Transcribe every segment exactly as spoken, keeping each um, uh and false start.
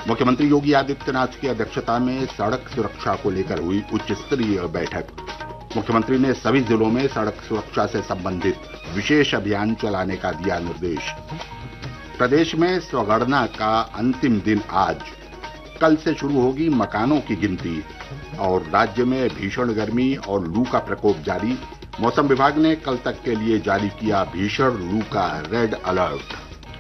मुख्यमंत्री योगी आदित्यनाथ की अध्यक्षता में सड़क सुरक्षा को लेकर हुई उच्च स्तरीय बैठक। मुख्यमंत्री ने सभी जिलों में सड़क सुरक्षा से संबंधित विशेष अभियान चलाने का दिया निर्देश। प्रदेश में स्वगणना का अंतिम दिन आज, कल से शुरू होगी मकानों की गिनती। और राज्य में भीषण गर्मी और लू का प्रकोप जारी। मौसम विभाग ने कल तक के लिए जारी किया भीषण लू का रेड अलर्ट।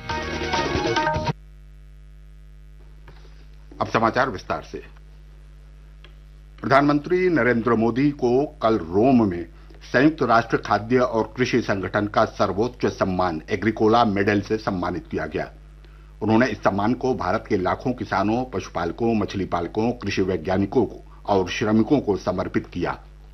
अब समाचार विस्तार से। प्रधानमंत्री नरेंद्र मोदी को कल रोम में संयुक्त राष्ट्र खाद्य और कृषि संगठन का सर्वोच्च सम्मान एग्रीकोला मेडल से सम्मानित किया गया। उन्होंने इस सम्मान को भारत के लाखों किसानों, पशुपालकों, मछली पालकों, कृषि वैज्ञानिकों और श्रमिकों को समर्पित किया।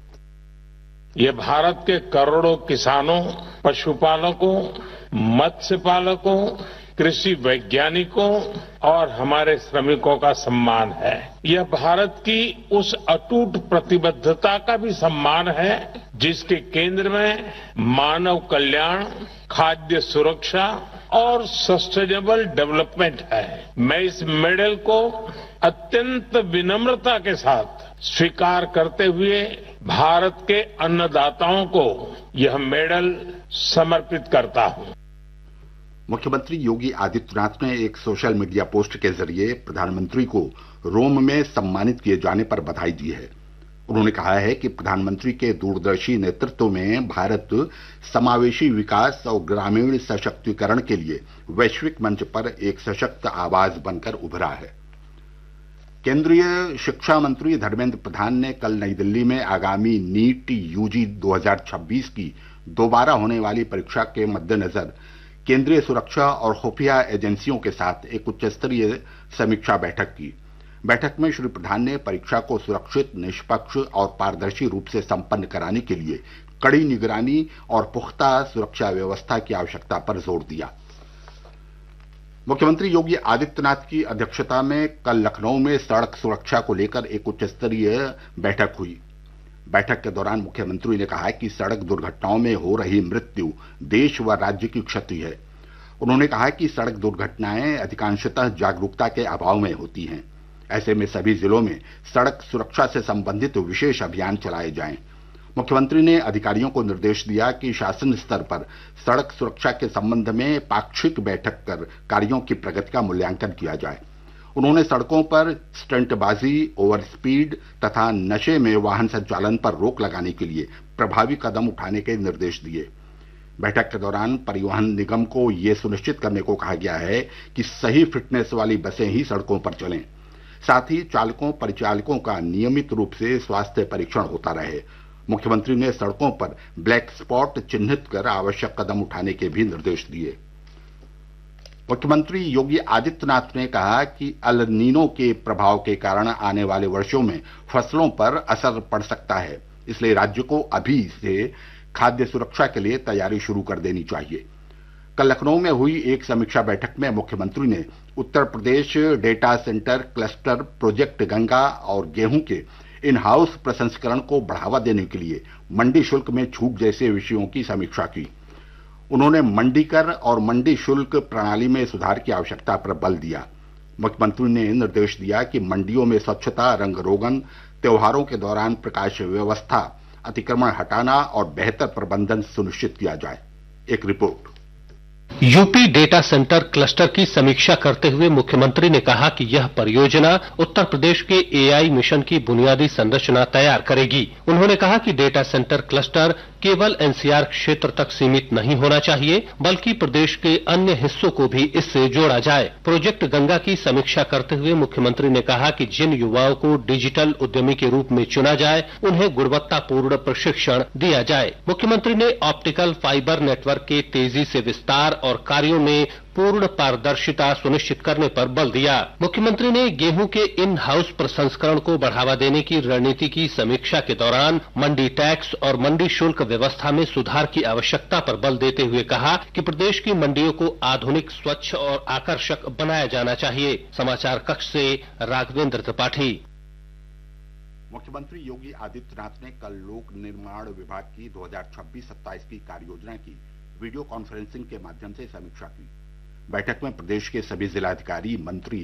ये भारत के करोड़ों किसानों, पशुपालकों, मत्स्य पालकों, कृषि वैज्ञानिकों और हमारे श्रमिकों का सम्मान है। यह भारत की उस अटूट प्रतिबद्धता का भी सम्मान है जिसके केंद्र में मानव कल्याण, खाद्य सुरक्षा और सस्टेनेबल डेवलपमेंट है। मैं इस मेडल को अत्यंत विनम्रता के साथ स्वीकार करते हुए भारत के अन्नदाताओं को यह मेडल समर्पित करता हूं। मुख्यमंत्री योगी आदित्यनाथ ने एक सोशल मीडिया पोस्ट के जरिए प्रधानमंत्री को रोम में सम्मानित किए जाने पर बधाई दी है। उन्होंने कहा है कि प्रधानमंत्री के दूरदर्शी नेतृत्व में भारत समावेशी विकास और ग्रामीण सशक्तीकरण के लिए वैश्विक मंच पर एक सशक्त आवाज बनकर उभरा है। केंद्रीय शिक्षा मंत्री धर्मेंद्र प्रधान ने कल नई दिल्ली में आगामी नीट यूजी दो हज़ार छब्बीस की दोबारा होने वाली परीक्षा के मद्देनजर केंद्रीय सुरक्षा और खुफिया एजेंसियों के साथ एक उच्च स्तरीय समीक्षा बैठक की। बैठक में श्री प्रधान ने परीक्षा को सुरक्षित, निष्पक्ष और पारदर्शी रूप से संपन्न कराने के लिए कड़ी निगरानी और पुख्ता सुरक्षा व्यवस्था की आवश्यकता पर जोर दिया। मुख्यमंत्री योगी आदित्यनाथ की अध्यक्षता में कल लखनऊ में सड़क सुरक्षा को लेकर एक उच्च स्तरीय बैठक हुई। बैठक के दौरान मुख्यमंत्री ने कहा कि सड़क दुर्घटनाओं में हो रही मृत्यु देश व राज्य की क्षति है। उन्होंने कहा कि सड़क दुर्घटनाएं अधिकांशतः जागरूकता के अभाव में होती हैं। ऐसे में सभी जिलों में सड़क सुरक्षा से संबंधित विशेष अभियान चलाए जाएं। मुख्यमंत्री ने अधिकारियों को निर्देश दिया कि शासन स्तर पर सड़क सुरक्षा के संबंध में पाक्षिक बैठक कर कार्यों की प्रगति का मूल्यांकन किया जाए। उन्होंने सड़कों पर स्टंटबाजी, ओवर स्पीड तथा नशे में वाहन संचालन पर रोक लगाने के लिए प्रभावी कदम उठाने के निर्देश दिए। बैठक के दौरान परिवहन निगम को ये सुनिश्चित करने को कहा गया है कि सही फिटनेस वाली बसें ही सड़कों पर चलें। साथ ही चालकों, परिचालकों का नियमित रूप से स्वास्थ्य परीक्षण होता रहे। मुख्यमंत्री ने सड़कों पर ब्लैक स्पॉट चिन्हित कर आवश्यक कदम उठाने के भी निर्देश दिए। मुख्यमंत्री योगी आदित्यनाथ ने कहा कि अल नीनो के प्रभाव के कारण आने वाले वर्षों में फसलों पर असर पड़ सकता है, इसलिए राज्य को अभी से खाद्य सुरक्षा के लिए तैयारी शुरू कर देनी चाहिए। कल लखनऊ में हुई एक समीक्षा बैठक में मुख्यमंत्री ने Uttar Pradesh data centre cluster project Ganga और गेहूं के इन हाउस प्रसंस्करण को बढ़ावा देने के लिए मंडी शुल्क में छूट जैसे विषयों की समीक्षा की। उन्होंने मंडी कर और मंडी शुल्क प्रणाली में सुधार की आवश्यकता पर बल दिया। मुख्यमंत्री ने निर्देश दिया कि मंडियों में स्वच्छता, रंग रोगन, त्योहारों के दौरान प्रकाश व्यवस्था, अतिक्रमण हटाना और बेहतर प्रबंधन सुनिश्चित किया जाए। एक report. UP data centre cluster की समीक्षा करते हुए मुख्यमंत्री ने कहा कि यह परियोजना उत्तर प्रदेश के एआई मिशन की बुनियादी संरचना तैयार करेगी। उन्होंने कहा कि डेटा सेंटर क्लस्टर केवल एनसीआर क्षेत्र तक सीमित नहीं होना चाहिए, बल्कि प्रदेश के अन्य हिस्सों को भी इससे जोड़ा जाए। प्रोजेक्ट गंगा की समीक्षा करते हुए मुख्यमंत्री ने कहा कि जिन युवाओं को डिजिटल उद्यमी के रूप में चुना जाए, उन्हें गुणवत्तापूर्ण प्रशिक्षण दिया जाए। मुख्यमंत्री ने ऑप्टिकल फाइबर नेटवर्क के तेजी से विस्तार और कार्यों में पूर्ण पारदर्शिता सुनिश्चित करने पर बल दिया। मुख्यमंत्री ने गेहूं के इन हाउस प्रसंस्करण को बढ़ावा देने की रणनीति की समीक्षा के दौरान मंडी टैक्स और मंडी शुल्क व्यवस्था में सुधार की आवश्यकता पर बल देते हुए कहा कि प्रदेश की मंडियों को आधुनिक, स्वच्छ और आकर्षक बनाया जाना चाहिए। समाचार कक्ष से राघवेंद्र त्रिपाठी। मुख्यमंत्री योगी आदित्यनाथ ने कल लोक निर्माण विभाग की दो हज़ार छब्बीस सत्ताईस की कार्ययोजना की वीडियो कॉन्फ्रेंसिंग के माध्यम से समीक्षा की। बैठक में प्रदेश के सभी जिलाधिकारी, मंत्री